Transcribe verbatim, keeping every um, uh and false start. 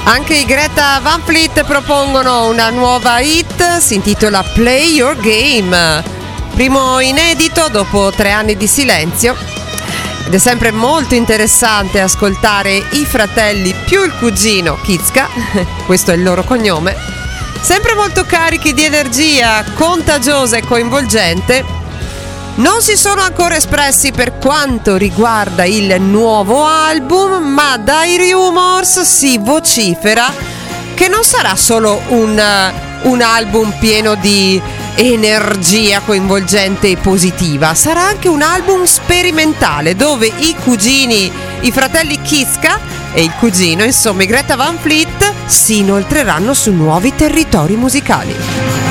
Anche i Greta Van Fleet propongono una nuova hit, si intitola Play Your Game, primo inedito dopo tre anni di silenzio, ed è sempre molto interessante ascoltare i fratelli più il cugino Kitska, questo è il loro cognome, sempre molto carichi di energia contagiosa e coinvolgente. Non si sono ancora espressi per quanto riguarda il nuovo album, ma dai rumors si vocifera che non sarà solo un, un album pieno di energia coinvolgente e positiva, sarà anche un album sperimentale dove i cugini, i fratelli Kitska e il cugino, insomma i Greta Van Fleet, si inoltreranno su nuovi territori musicali.